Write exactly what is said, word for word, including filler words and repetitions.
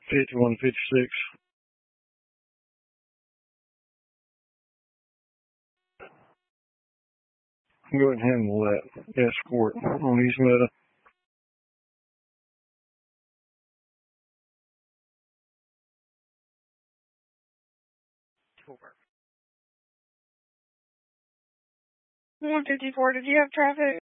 fifty-one fifty-six. Go ahead and handle that escort on East Meadow. one fifty-four, did you have traffic?